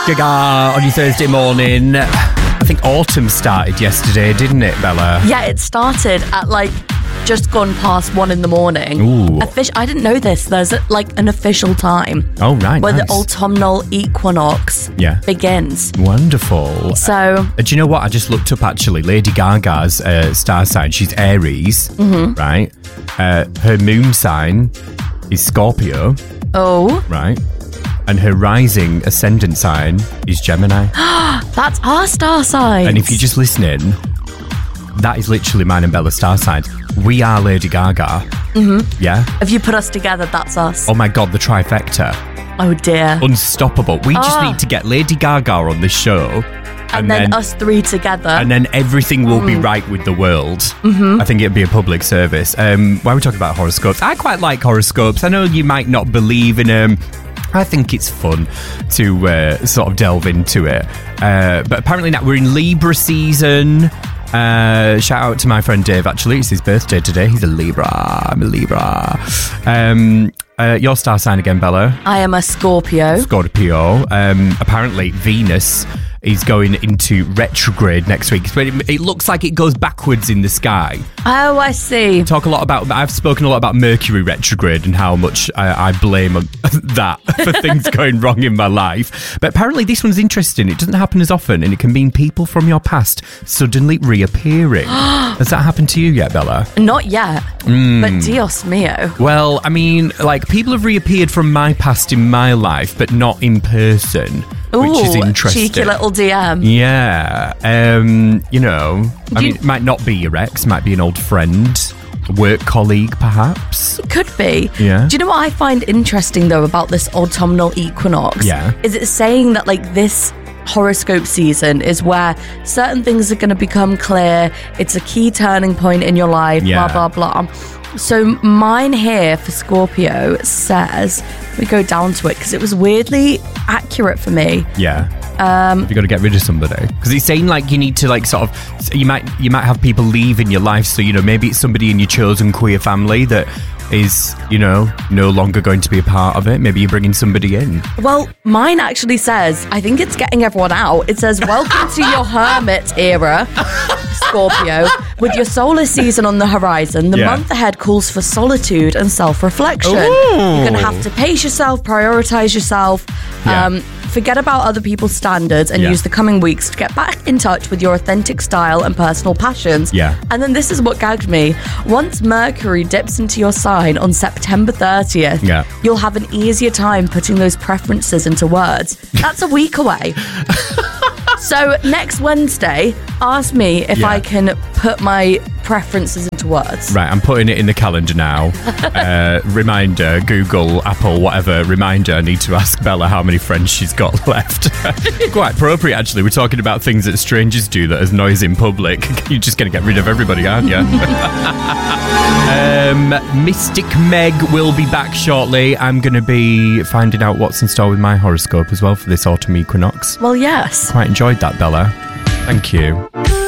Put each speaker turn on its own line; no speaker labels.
Gaga on your Thursday morning. I think autumn started yesterday, didn't it, Bella?
Yeah, it started at just gone past 1 in the morning.
Ooh.
I didn't know this. There's an official time.
Oh, right.
Where
nice.
the autumnal equinox begins.
Wonderful.
So,
do you know what? I just looked up actually. Lady Gaga's star sign. She's Aries, right? Her moon sign is Scorpio.
Oh.
Right. And her rising ascendant sign is Gemini.
That's our star sign.
And if you're just listening, that is literally mine and Bella's star signs. We are Lady Gaga. Yeah?
If you put us together, that's us.
Oh my God, the trifecta.
Oh dear.
Unstoppable. We just need to get Lady Gaga on this show.
And then us three together.
And then everything will be right with the world. I think it'd be a public service. Why are we talking about horoscopes? I quite like horoscopes. I know you might not believe in them. I think it's fun to sort of delve into it. But apparently now we're in Libra season. Shout out to my friend Dave, actually. It's his birthday today. He's a Libra. I'm a Libra. Your star sign again, Bella?
I am a Scorpio.
Scorpio. Apparently Venus is going into retrograde next week. It looks like it goes backwards in the sky.
Oh, I see.
I've spoken a lot about Mercury retrograde and how much I blame that for things going wrong in my life. But apparently this one's interesting. It doesn't happen as often, and it can mean people from your past suddenly reappearing. Has that happened to you yet, Bella?
Not yet. But Dios mio.
Well, I mean, people have reappeared from my past in my life, but not in person.
Ooh,
which is interesting.
Cheeky little DM.
Yeah. It might not be your ex, might be an old friend, a work colleague, perhaps.
It could be.
Yeah.
Do you know what I find interesting, though, about this autumnal equinox?
Yeah.
Is it saying that, this horoscope season is where certain things are going to become clear. It's a key turning point in your life, blah, blah, blah. So mine here for Scorpio says, we go down to it because it was weirdly accurate for me.
Yeah. You've got to get rid of somebody. Because it's saying you need to you might have people leave in your life. So, maybe it's somebody in your chosen queer family that is, no longer going to be a part of it. Maybe you're bringing somebody in.
Well, mine actually says, I think it's getting everyone out. It says, welcome to your hermit era, Scorpio. With your solar season on the horizon, the month ahead calls for solitude and self-reflection.
Ooh.
You're going to have to pace yourself, prioritize yourself, forget about other people's standards, and use the coming weeks to get back in touch with your authentic style and personal passions.
Yeah.
And then this is what gagged me. Once Mercury dips into your sign on September 30th, you'll have an easier time putting those preferences into words. That's a week away. So next Wednesday, ask me if I can put my preferences into words.
Right, I'm putting it in the calendar now. Reminder, Google, Apple, whatever, reminder, I need to ask Bella how many friends she's got left. Quite appropriate, actually. We're talking about things that strangers do that is noise in public. You're just going to get rid of everybody, aren't you? Mystic Meg will be back shortly. I'm going to be finding out what's in store with my horoscope as well for this autumn equinox.
Well, yes.
Quite enjoyed that, Bella. Thank you.